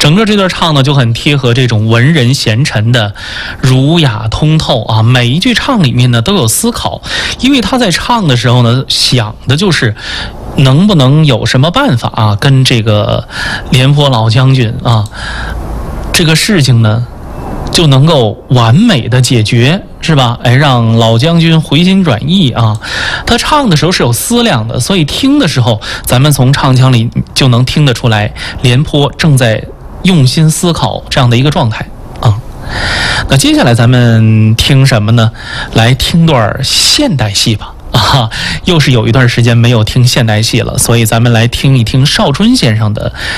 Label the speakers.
Speaker 1: 整个这段唱呢就很贴合这种文人贤臣的儒雅通透啊，每一句唱里面呢都有思考，因为他在唱的时候呢想的就是能不能有什么办法啊，跟这个廉颇老将军啊这个事情呢就能够完美的解决，是吧？哎，让老将军回心转意啊。他唱的时候是有思量的，所以听的时候咱们从唱腔里就能听得出来廉颇正在用心思考这样的一个状态啊。那接下来咱们听什么呢？来听段现代戏吧。啊，又是有一段时间没有听现代戏了，所以咱们来听一听邵春先生的